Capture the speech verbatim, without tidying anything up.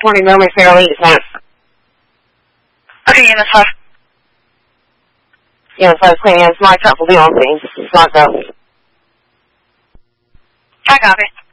twenty momentarily. It's not. Okay, yeah, that's fine. Yeah, so I was cleaning. It's my truck will be on things. It's not go. I got it.